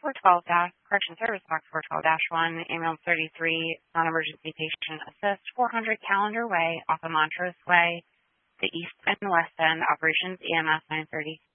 Correction Service Box 412-1, ambulance 33, non-emergency patient assist, 400 Calendar Way, off of Montrose Way, the East and West End, operations EMS 930.